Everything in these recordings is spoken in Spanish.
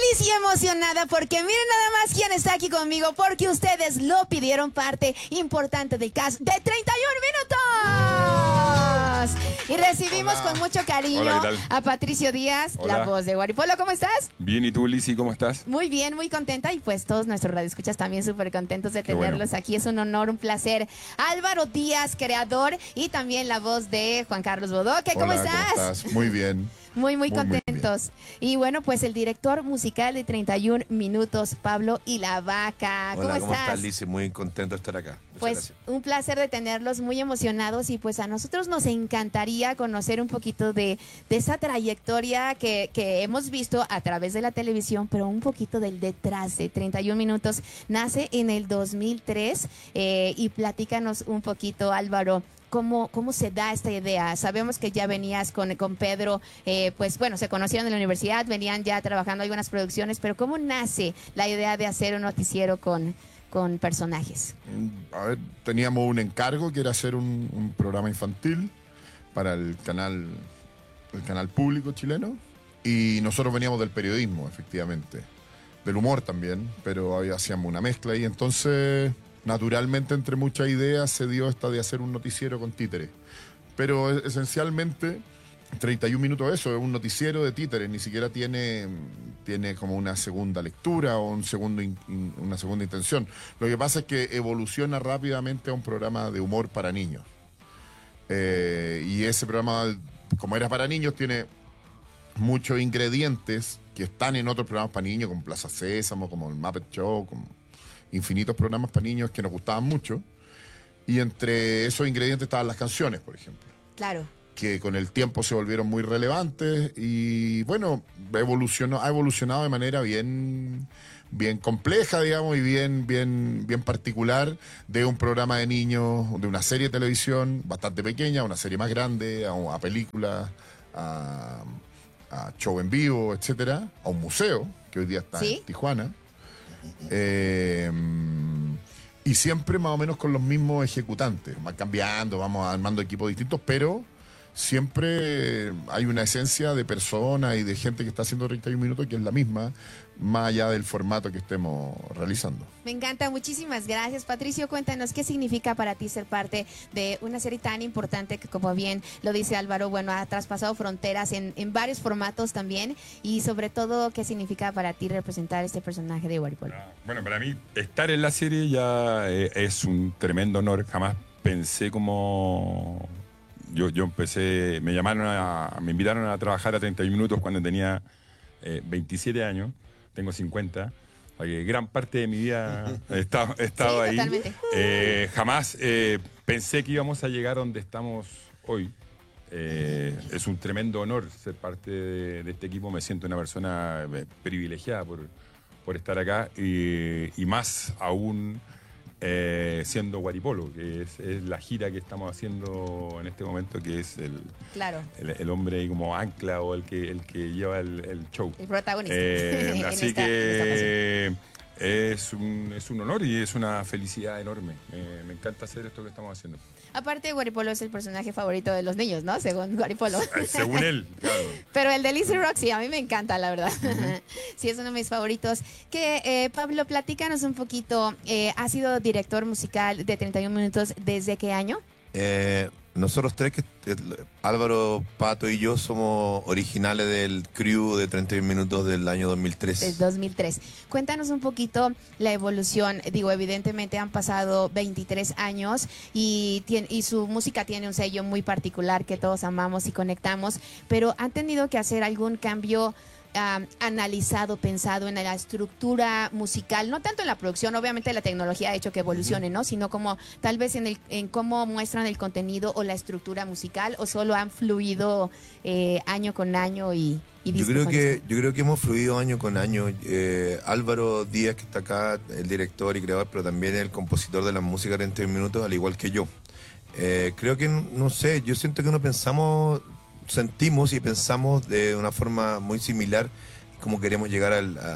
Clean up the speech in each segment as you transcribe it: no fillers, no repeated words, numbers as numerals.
feliz y emocionada porque miren nada más quién está aquí conmigo, porque ustedes lo pidieron, parte importante del cast de 31 minutos. Y recibimos con mucho cariño a Patricio Díaz, la voz de Guaripolo. ¿Cómo estás? Bien, ¿y tú, Lizzy, cómo estás? Muy bien, muy contenta, y pues todos nuestros radioescuchas también súper contentos de tenerlos aquí. Es un honor, un placer. Álvaro Díaz, creador, y también la voz de Juan Carlos Bodoque. ¿Cómo estás? ¿Cómo estás? Muy bien. Muy contentos. Y bueno, pues el director musical de 31 minutos, Pablo y la Vaca. Hola, ¿cómo estás? estás, Lizzy? Muy contento de estar acá. Pues gracias. un placer de tenerlos, muy emocionados, y pues a nosotros nos encantaría conocer un poquito de esa trayectoria que hemos visto a través de la televisión, pero un poquito del detrás de 31 minutos. Nace en el 2003 y platícanos un poquito, Álvaro. ¿Cómo se da esta idea? Sabemos que ya venías con Pedro, pues bueno, se conocieron en la universidad, venían ya trabajando algunas producciones, pero ¿cómo nace la idea de hacer un noticiero con personajes? A ver, teníamos un encargo que era hacer un programa infantil para el canal público chileno, y nosotros veníamos del periodismo, efectivamente, del humor también, pero hacíamos una mezcla, y entonces naturalmente entre muchas ideas se dio esta de hacer un noticiero con títeres. Pero esencialmente 31 minutos eso, es un noticiero de títeres, ni siquiera tiene como una segunda lectura o una segunda intención. Lo que pasa es que evoluciona rápidamente a un programa de humor para niños. Y ese programa, como era para niños, tiene muchos ingredientes que están en otros programas para niños, como Plaza Sésamo, como el Muppet Show, como infinitos programas para niños que nos gustaban mucho. Y entre esos ingredientes estaban las canciones, por ejemplo. Claro. Que con el tiempo se volvieron muy relevantes y bueno, ha evolucionado de manera bien compleja, digamos, y bien particular, de un programa de niños, de una serie de televisión bastante pequeña, a una serie más grande, a películas, a show en vivo, etcétera, a un museo que hoy día está en Tijuana. Y siempre más o menos con los mismos ejecutantes, va cambiando, vamos armando equipos distintos, pero siempre hay una esencia de persona y de gente que está haciendo 31 minutos que es la misma, más allá del formato que estemos realizando. Me encanta, muchísimas gracias. Patricio, cuéntanos qué significa para ti ser parte de una serie tan importante que, como bien lo dice Álvaro, bueno, ha traspasado fronteras en varios formatos también, y sobre todo, qué significa para ti representar este personaje de Guaripolo. Bueno, para mí estar en la serie ya es un tremendo honor. Jamás pensé como... Yo empecé, me invitaron a trabajar a 31 minutos cuando tenía 27 años, tengo 50, gran parte de mi vida he estado ahí. Jamás pensé que íbamos a llegar donde estamos hoy. Es un tremendo honor ser parte de este equipo, me siento una persona privilegiada por estar acá, y más aún siendo Guaripolo, que es la gira que estamos haciendo en este momento, que es el hombre como ancla, o el que lleva el show. El protagonista. Así que es un honor y es una felicidad enorme. Me encanta hacer esto que estamos haciendo. Aparte, Guaripolo es el personaje favorito de los niños, ¿no? Según Guaripolo. Según él, claro. Pero el de Lizzy Roxy, a mí me encanta, la verdad. Sí, es uno de mis favoritos. Pablo, platícanos un poquito. ¿Has sido director musical de 31 minutos desde qué año? Nosotros tres, Álvaro, Pato y yo, somos originales del crew de 31 minutos del año 2003. Del 2003. Cuéntanos un poquito la evolución. Digo, evidentemente han pasado 23 años y su música tiene un sello muy particular que todos amamos y conectamos, pero ¿han tenido que hacer algún cambio analizado, pensado en la estructura musical? No tanto en la producción, obviamente la tecnología ha hecho que evolucione, ¿no? Sino como tal vez en cómo muestran el contenido o la estructura musical, o solo han fluido año con año y yo creo que hemos fluido año con año. Álvaro Díaz, que está acá, el director y creador, pero también el compositor de la música de 31 minutos, al igual que yo. Creo que, no sé, yo siento que sentimos y pensamos de una forma muy similar cómo queremos llegar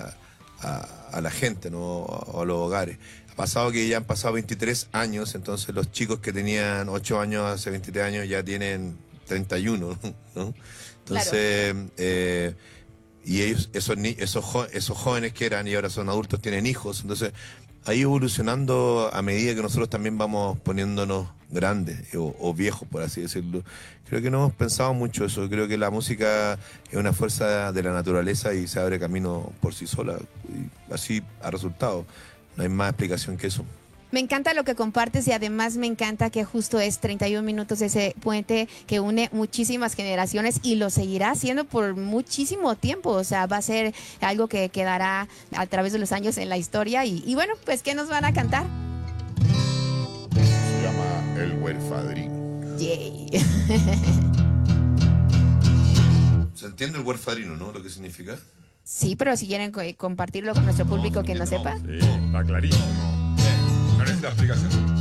a la gente, ¿no? A los hogares. Ha pasado que ya han pasado 23 años, entonces los chicos que tenían 8 años hace 23 años ya tienen 31, ¿no? Entonces, claro. y ellos, esos jóvenes que eran y ahora son adultos, tienen hijos. Entonces, ha ido evolucionando a medida que nosotros también vamos poniéndonos grandes o viejos, por así decirlo. Creo que no hemos pensado mucho eso. Creo que la música es una fuerza de la naturaleza y se abre camino por sí sola. Y así ha resultado. No hay más explicación que eso. Me encanta lo que compartes y además me encanta que justo es 31 minutos ese puente que une muchísimas generaciones y lo seguirá haciendo por muchísimo tiempo. O sea, va a ser algo que quedará a través de los años en la historia. Y bueno, pues, ¿qué nos van a cantar? Se llama El Huerfadrino. Yay. ¿Se entiende el huerfadrino, no? Lo que significa. Sí, pero si quieren compartirlo con nuestro público que no sepa. Sí, está clarísimo. No necesita explicación.